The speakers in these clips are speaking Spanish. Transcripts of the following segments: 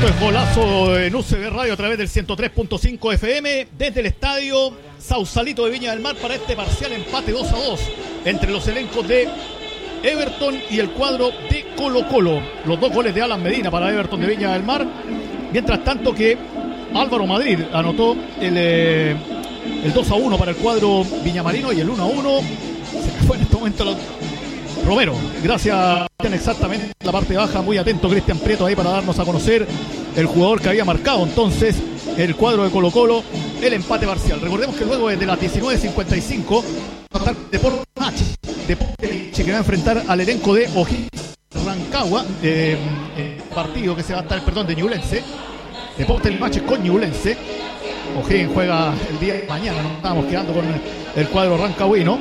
Esto es Golazo en UCB Radio a través del 103.5 FM desde el estadio Sausalito de Viña del Mar para este parcial empate 2-2 entre los elencos de Everton y el cuadro de Colo-Colo. Los dos goles de Alan Medina para Everton de Viña del Mar. Mientras tanto que Álvaro Madrid anotó el 2-1 para el cuadro viñamarino y el 1-1 se me fue en este momento Romero. Gracias, exactamente en la parte baja, muy atento Cristian Prieto ahí para darnos a conocer el jugador que había marcado entonces el cuadro de Colo-Colo el empate parcial. Recordemos que luego desde las 19:55 va a estar Deportes que va a enfrentar al elenco de O'Higgins Rancagua, partido que se va a estar, de Ñublense. Deportes Matches con Ñublense. O'Higgins juega el día de mañana, nos estamos quedando con el cuadro rancagüino.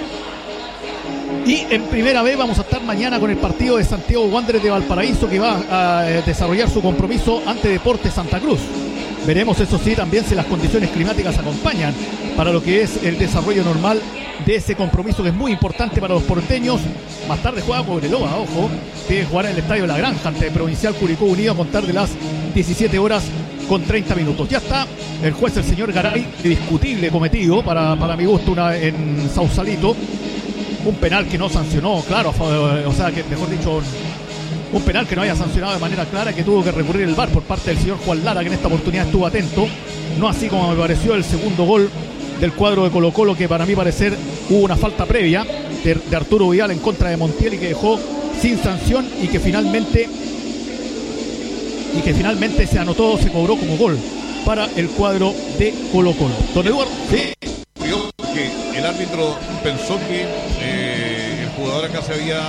Y en primera vez vamos a estar mañana con el partido de Santiago Wanderers de Valparaíso, que va a desarrollar su compromiso ante Deportes Santa Cruz. Veremos, eso sí, también si las condiciones climáticas acompañan para lo que es el desarrollo normal de ese compromiso que es muy importante para los porteños. Más tarde juega Cobreloa, ojo, que jugará en el Estadio La Granja ante Provincial Curicó Unido a contar de las 17:30. Ya está el juez, el señor Garay, discutible cometido para mi gusto en Sausalito. Un penal que no sancionó, claro, o sea, que mejor dicho, un penal que no haya sancionado de manera clara, que tuvo que recurrir el VAR por parte del señor Juan Lara, que en esta oportunidad estuvo atento. No así como me pareció el segundo gol del cuadro de Colo-Colo, que para mi parecer hubo una falta previa de Arturo Vidal en contra de Montiel y que dejó sin sanción y que finalmente se anotó, se cobró como gol para el cuadro de Colo-Colo. Don Eduardo, sí. Que el árbitro pensó que el jugador acá se había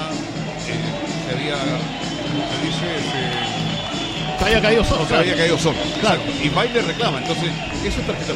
caído solo. Claro. Y va y le reclama. Entonces, eso es tarjeta